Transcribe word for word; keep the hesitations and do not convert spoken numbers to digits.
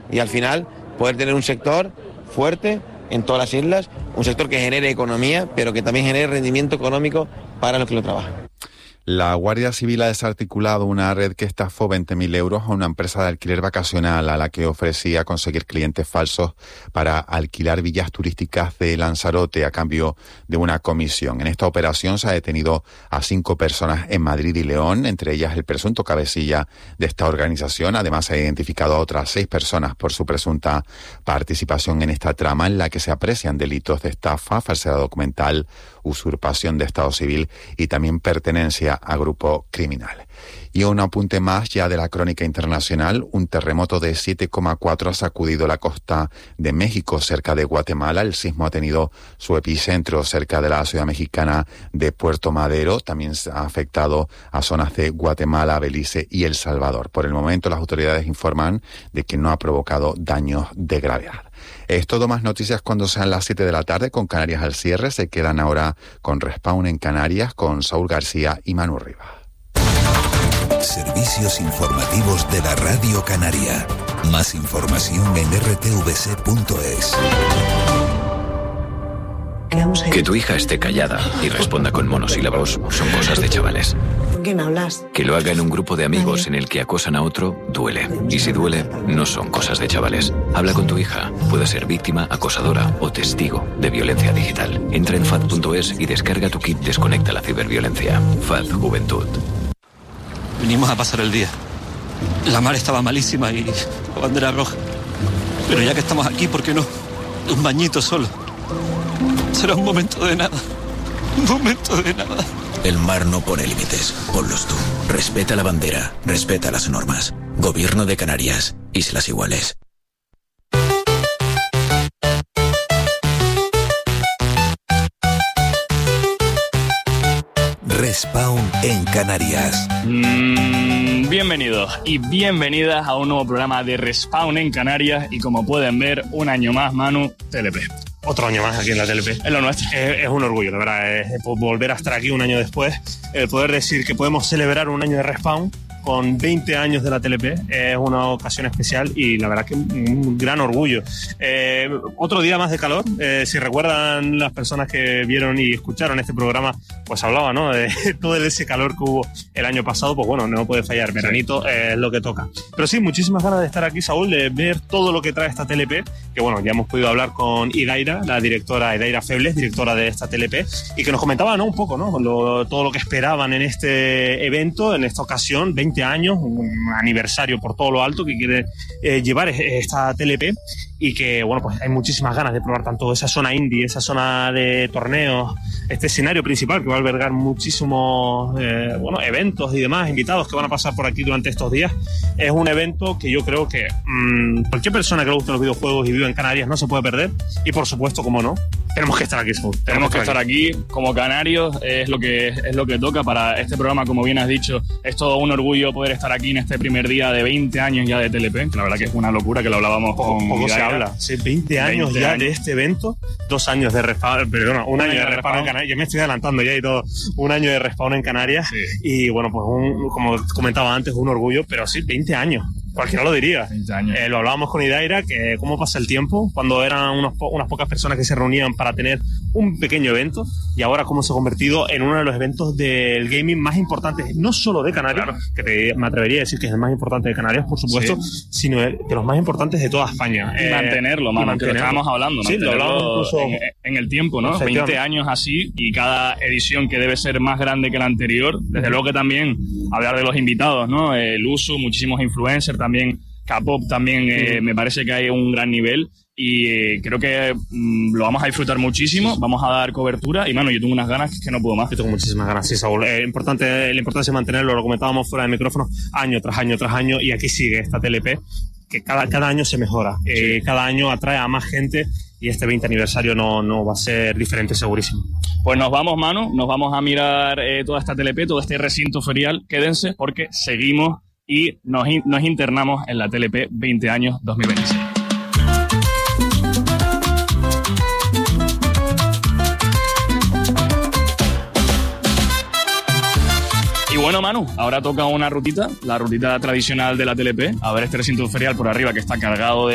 y al final poder tener un sector fuerte en todas las islas, un sector que genere economía, pero que también genere rendimiento económico para los que lo trabajan. La Guardia Civil ha desarticulado una red que estafó veinte mil euros a una empresa de alquiler vacacional a la que ofrecía conseguir clientes falsos para alquilar villas turísticas de Lanzarote a cambio de una comisión. En esta operación se ha detenido a cinco personas en Madrid y León, entre ellas el presunto cabecilla de esta organización. Además, se ha identificado a otras seis personas por su presunta participación en esta trama en la que se aprecian delitos de estafa, falsedad documental, usurpación de estado civil y también pertenencia a grupo criminal. Y un apunte más ya de la crónica internacional: un terremoto de siete coma cuatro ha sacudido la costa de México, cerca de Guatemala. El sismo ha tenido su epicentro cerca de la ciudad mexicana de Puerto Madero. También ha afectado a zonas de Guatemala, Belice y El Salvador. Por el momento, las autoridades informan de que no ha provocado daños de gravedad. Es todo, más noticias cuando sean las siete de la tarde, con Canarias al cierre. Se quedan ahora con Respawn en Canarias, con Saúl García y Manu Rivas. Servicios informativos de la Radio Canaria. Más información en r t v c punto es. Que tu hija esté callada y responda con monosílabos son cosas de chavales. ¿Con quién hablas? Que lo haga en un grupo de amigos en el que acosan a otro, duele. Y si duele, no son cosas de chavales. Habla con tu hija. Puede ser víctima, acosadora o testigo de violencia digital. Entra en fad punto es y descarga tu kit Desconecta la ciberviolencia. F A D Juventud. Vinimos a pasar el día. La mar estaba malísima y la bandera roja. Pero ya que estamos aquí, ¿por qué no? Un bañito solo. Será un momento de nada. Un momento de nada. El mar no pone límites. Ponlos tú. Respeta la bandera. Respeta las normas. Gobierno de Canarias. Islas Iguales. Respawn en Canarias. Mm, bienvenidos y bienvenidas a un nuevo programa de Respawn en Canarias. Y como pueden ver, un año más, Manu, T L P. Otro año más aquí en la T L P. Es lo nuestro. Es, es un orgullo, la verdad, es, es volver a estar aquí un año después. El poder decir que podemos celebrar un año de Respawn con veinte años de la T L P es una ocasión especial y la verdad que un gran orgullo. Eh, otro día más de calor. Eh, si recuerdan las personas que vieron y escucharon este programa, pues hablaba, ¿no?, de todo ese calor que hubo el año pasado. Pues bueno, no puede fallar. Veranito eh, es lo que toca. Pero sí, muchísimas ganas de estar aquí, Saúl, de ver todo lo que trae esta T L P. Que bueno, ya hemos podido hablar con Idaira, la directora, Idaira Febles, directora de esta T L P, y que nos comentaba, ¿no?, un poco, ¿no?, lo, todo lo que esperaban en este evento, en esta ocasión, veinte años, un aniversario por todo lo alto que quiere eh, llevar esta T L P, y que bueno, pues hay muchísimas ganas de probar tanto esa zona indie, esa zona de torneos, este escenario principal que va a albergar muchísimos eh, bueno, eventos y demás, invitados que van a pasar por aquí durante estos días. Es un evento que yo creo que mmm, cualquier persona que le guste los videojuegos y vive en Canarias no se puede perder, y por supuesto, como no, tenemos que estar aquí, Saúl. Tenemos, tenemos que estar aquí. aquí como canarios, es lo que es lo que toca para este programa. Como bien has dicho, es todo un orgullo poder estar aquí en este primer día de veinte años ya de T L P, que la verdad que es una locura, que lo hablábamos poco, con poco se habla. Sí, veinte años veinte ya años. De este evento, dos años de Respawn, perdona, un, un año, año de, de Respawn en Canarias. Yo me estoy adelantando ya y todo, un año de Respawn en Canarias. Sí. Y bueno, pues un, como comentaba antes, un orgullo, pero sí, veinte años. Cualquiera lo diría. Eh, lo hablábamos con Idaira, que cómo pasa el tiempo, cuando eran unos po- unas pocas personas que se reunían para tener un pequeño evento, y ahora cómo se ha convertido en uno de los eventos del gaming más importantes, no solo de Canarias, claro, que te, me atrevería a decir que es el más importante de Canarias, por supuesto, sí, sino de los más importantes de toda España. Y eh, mantenerlo, mano, que lo estábamos hablando. Sí, lo hablábamos incluso en, en el tiempo, ¿no? veinte años así, y cada edición que debe ser más grande que la anterior. Desde luego que también hablar de los invitados, ¿no? El Usu, muchísimos influencers también. K-pop también eh, me parece que hay un gran nivel y eh, creo que mm, lo vamos a disfrutar muchísimo, vamos a dar cobertura y, mano, yo tengo unas ganas que no puedo más. Yo tengo muchísimas ganas, sí, Saúl. Eh, importante, la importancia es mantenerlo, lo comentábamos fuera de micrófono, año tras año tras año, y aquí sigue esta T L P, que cada, cada año se mejora, eh, cada año atrae a más gente, y este veinte aniversario no, no va a ser diferente, segurísimo. Pues nos vamos, Manu, nos vamos a mirar eh, toda esta T L P, todo este recinto ferial. Quédense porque seguimos y nos, nos internamos en la T L P veinte años dos mil veintiséis. Y bueno, Manu, ahora toca una rutita, la rutita tradicional de la T L P, a ver este recinto ferial por arriba que está cargado de